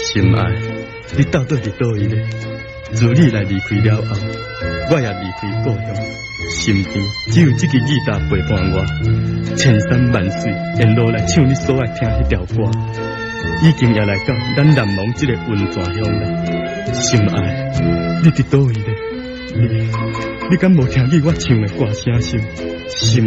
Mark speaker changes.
Speaker 1: 心爱，你到底是倒位咧？自你来离开了后，我也离开故乡，身边只有这支吉他陪伴我，千山万水沿路来唱你所爱听迄条歌，已经也来到咱南蒙这个温泉乡了。心爱，你伫倒位咧？你敢无听见我唱的歌声声？心